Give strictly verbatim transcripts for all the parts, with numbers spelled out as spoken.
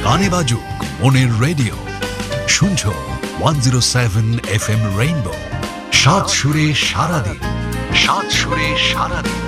গানে বাজুক মনের রেডিও, শুনছো one zero seven F M rainbow, সাত সুরে সারাদিন, সাত সুরে সারাদিন।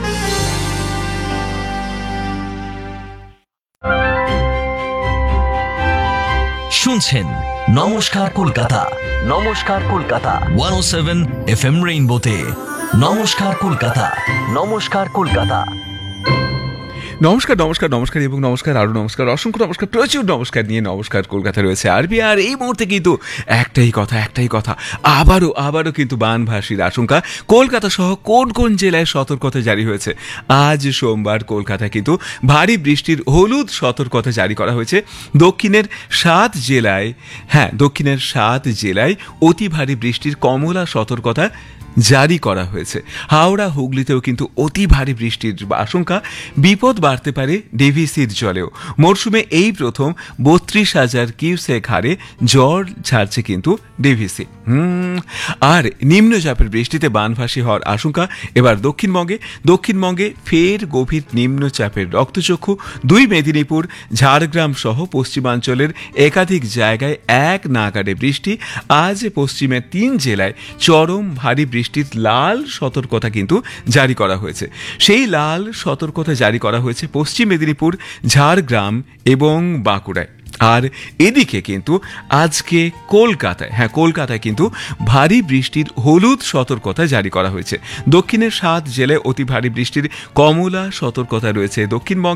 শুনছেন নমস্কার কলকাতা, নমস্কার কলকাতা ওয়ান ও সেভেন এফ এম রেইনবোতে। নমস্কার কলকাতা, নমস্কার কলকাতা। নমস্কার নমস্কার নমস্কার এবং নমস্কার আরও নমস্কার, অসংখ্য নমস্কার, প্রচুর নমস্কার নিয়ে নমস্কার কলকাতা রয়েছে আরবি। আর এই মুহূর্তে কিন্তু একটাই কথা একটাই কথা আবারও আবারও কিন্তু বানভাসির আশঙ্কা। কলকাতা সহ কোন কোন জেলায় সতর্কতা জারি হয়েছে? আজ সোমবার কলকাতায় কিন্তু ভারী বৃষ্টির হলুদ সতর্কতা জারি করা হয়েছে। দক্ষিণের সাত জেলায় হ্যাঁ দক্ষিণের সাত জেলায় অতি ভারী বৃষ্টির কমলা সতর্কতা জারি করা হয়েছে। হাওড়া হুগলিতেও কিন্তু অতি ভারী বৃষ্টির আশঙ্কা, বিপদ বাড়তে পারে ডিভিসির জলেও। মরশুমে এই প্রথম বত্রিশ হাজার কিউসেক হারে জ্বর ছাড়ছে কিন্তু ডিভিসি। হুম আর নিম্নচাপের বৃষ্টিতে বানভাসী হওয়ার আশঙ্কা এবার দক্ষিণবঙ্গে। দক্ষিণবঙ্গে ফের গভীর নিম্নচাপের রক্তচক্ষু। দুই মেদিনীপুর, ঝাড়গ্রাম সহ পশ্চিমাঞ্চলের একাধিক জায়গায় এক নাগাড়ে বৃষ্টি। আজ পশ্চিমের তিন জেলায় চরম ভারী বৃষ্টির লাল সতর্কতা কিন্তু জারি করা হয়েছে। সেই লাল সতর্কতা জারি করা হয়েছে পশ্চিম মেদিনীপুর, ঝাড়গ্রাম এবং বাঁকুড়ায়। আর এদিকে কিন্তু আজকে কলকাতায় হ্যাঁ কলকাতায় কিন্তু ভারী বৃষ্টির হলুদ সতর্কতা জারি করা হয়েছে। দক্ষিণের সাত জেলায় অতি ভারী বৃষ্টির কমলা সতর্কতা রয়েছে। দক্ষিণবঙ্গ